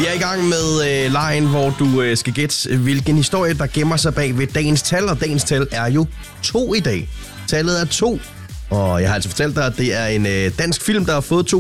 er i gang med lejen, hvor du skal gætte, hvilken historie, der gemmer sig bag ved dagens tal. Og dagens tal er jo 2 i dag. Tallet er 2. Og jeg har altså fortalt dig, at det er en dansk film, der har fået 2